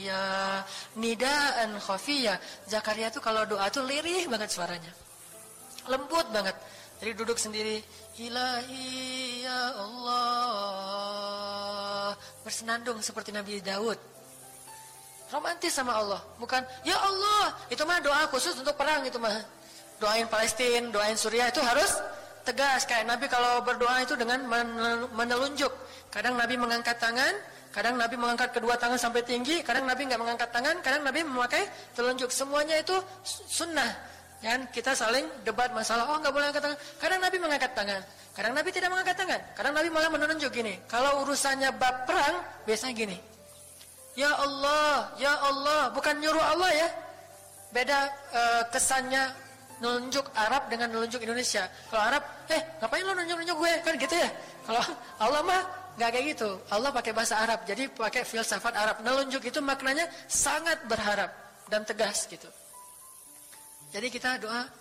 Ya, nidaan khafiyya. Zakaria tuh kalau doa tuh lirih banget suaranya. Lembut banget. Jadi duduk sendiri, Ilahi ya Allah. Bersenandung seperti Nabi Daud. Romantis sama Allah, bukan ya Allah. Itu mah doa khusus untuk perang itu mah. Doain Palestina, doain Suriah itu harus tegas. Kayak Nabi kalau berdoa itu dengan menelunjuk. Kadang Nabi mengangkat tangan, kadang Nabi mengangkat kedua tangan sampai tinggi, kadang Nabi nggak mengangkat tangan, kadang Nabi memakai telunjuk. Semuanya itu sunnah. Kan kita saling debat masalah, oh nggak boleh angkat tangan. Kadang Nabi mengangkat tangan, kadang Nabi tidak mengangkat tangan, kadang Nabi malah menunjuk gini. Kalau urusannya bab perang, biasanya gini. Ya Allah, bukan nyuruh Allah ya. Beda kesannya nunjuk Arab dengan nunjuk Indonesia. Kalau Arab, ngapain lo nunjuk gue? Kan gitu ya. Kalau Allah mah nggak kayak gitu. Allah pakai bahasa Arab, jadi pakai filsafat Arab. Nunjuk itu maknanya sangat berharap dan tegas gitu. Jadi kita doa